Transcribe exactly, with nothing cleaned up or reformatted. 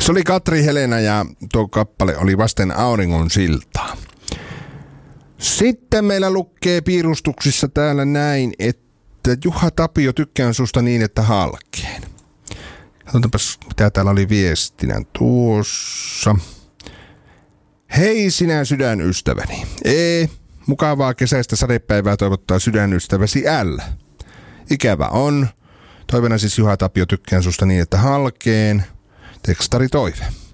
Se oli Katri Helena ja tuo kappale oli Vasten auringon siltaa. Sitten meillä lukee piirustuksissa täällä näin, että Juha Tapio, tykkään susta niin, että halkeen. Katsotaanpas, mitä täällä oli viestinä tuossa. Hei sinä sydänystäväni. Ee, mukavaa kesäistä sadepäivää toivottaa sydänystäväsi L. Ikävä on. Toivena siis Juha Tapio, tykkään susta niin, että halkeen. Tekstari toive.